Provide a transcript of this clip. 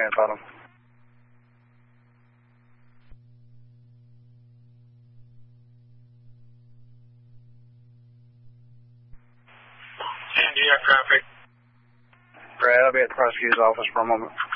about him. And do you have traffic? Brad, I'll be at the prosecutor's office for a moment.